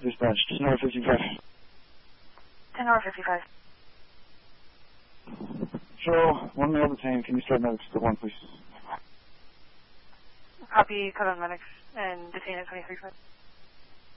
Dispatch, 10 hour 55. 10 hour 55. Show 1 male detained. Can you start medics to 1, please? Copy, cut on medics, and detain at 23 foot.